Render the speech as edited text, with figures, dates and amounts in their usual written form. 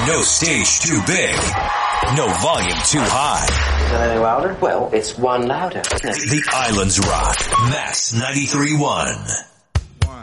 No stage too big. No volume too high. Is that any louder? Well, it's one louder. The Islands Rock. Mass 93.1.